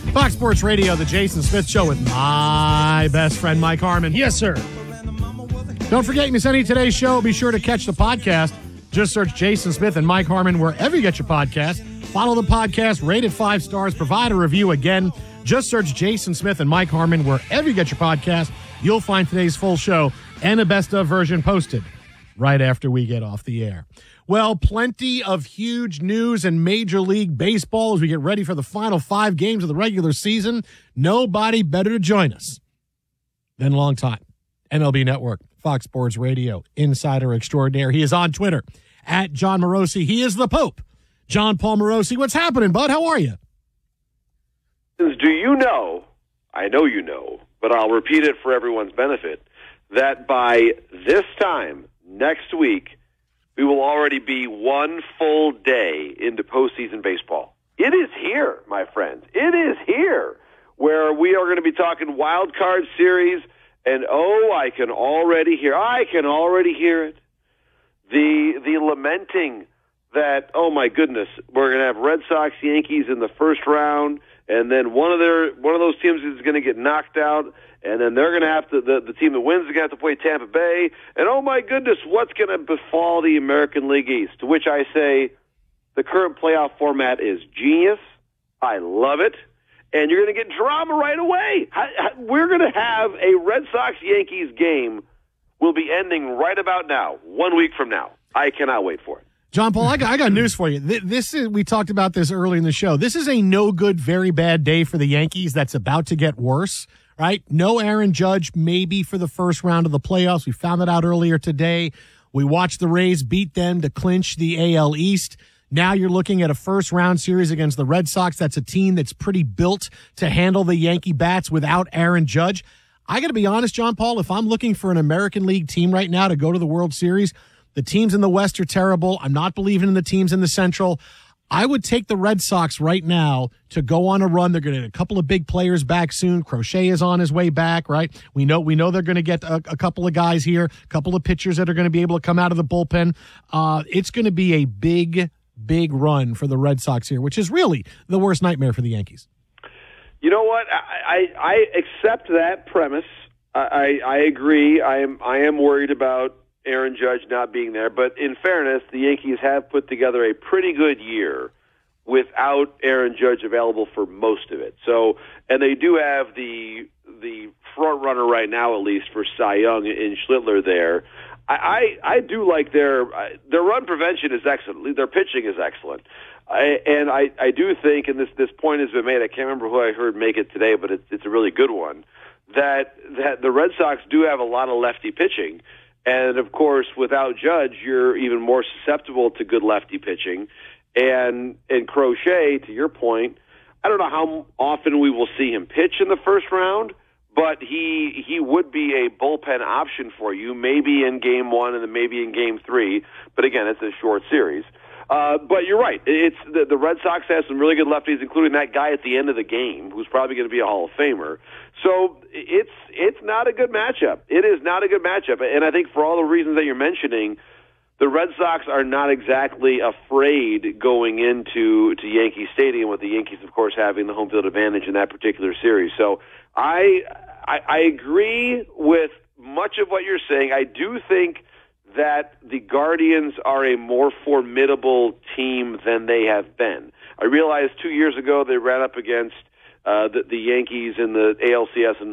Fox Sports Radio, the Jason Smith Show with my best friend, Mike Harmon. Yes, sir. Don't forget, you miss any of today's show, be sure to catch the podcast. Just search Jason Smith and Mike Harmon wherever you get your podcast. Follow the podcast, rate it 5 stars, provide a review. Again, just search Jason Smith and Mike Harmon wherever you get your podcast. You'll find today's full show and a best of version posted right after we get off the air. Well, plenty of huge news in Major League Baseball as we get ready for the final 5 games of the regular season. Nobody better to join us than longtime MLB Network, Fox Sports Radio, insider extraordinaire. He is on Twitter at John Morosi. He is the Pope. John Paul Morosi. What's happening, bud? How are you? Do you know, I know you know, but I'll repeat it for everyone's benefit, that by this time next week, we will already be 1 full day into postseason baseball. It is here, my friends. It is here where we are going to be talking wild card series, and I can already hear it. The lamenting that, oh my goodness, we're going to have Red Sox, Yankees in the first round, and then one of those teams is going to get knocked out, and then they're going to have to, the team that wins is going to have to play Tampa Bay, and oh my goodness, what's going to befall the American League East? To which I say, the current playoff format is genius. I love it. And you're going to get drama right away. We're going to have a Red Sox-Yankees game will be ending right about now, 1 week from now. I cannot wait for it. John Paul, I got news for you. We talked about this early in the show. This is a no good, very bad day for the Yankees that's about to get worse, right? No Aaron Judge, maybe for the first round of the playoffs. We found that out earlier today. We watched the Rays beat them to clinch the AL East. Now you're looking at a first-round series against the Red Sox. That's a team that's pretty built to handle the Yankee bats without Aaron Judge. I got to be honest, John Paul, if I'm looking for an American League team right now to go to the World Series, the teams in the West are terrible. I'm not believing in the teams in the Central. I would take the Red Sox right now to go on a run. They're going to get a couple of big players back soon. Crochet is on his way back, right? We know they're going to get a couple of guys here, a couple of pitchers that are going to be able to come out of the bullpen. It's going to be a big run for the Red Sox here, which is really the worst nightmare for the Yankees. You know what? I accept that premise. I agree. I am worried about Aaron Judge not being there, but in fairness, the Yankees have put together a pretty good year without Aaron Judge available for most of it. So, and they do have the front runner right now, at least for Cy Young in Schlittler there. I do like their run prevention is excellent. Their pitching is excellent. I do think, and this point has been made, I can't remember who I heard make it today, but it's a really good one, that the Red Sox do have a lot of lefty pitching. And, of course, without Judge, you're even more susceptible to good lefty pitching. And Crochet, to your point, I don't know how often we will see him pitch in the first round, but he would be a bullpen option for you, maybe in Game 1 and then maybe in Game 3. But, again, it's a short series. But you're right. It's the Red Sox have some really good lefties, including that guy at the end of the game, who's probably going to be a Hall of Famer. So it's not a good matchup. It is not a good matchup, and I think for all the reasons that you're mentioning, the Red Sox are not exactly afraid going into Yankee Stadium, with the Yankees, of course, having the home field advantage in that particular series. So I agree with much of what you're saying. I do think that the Guardians are a more formidable team than they have been. I realized 2 years ago they ran up against the Yankees in the ALCS and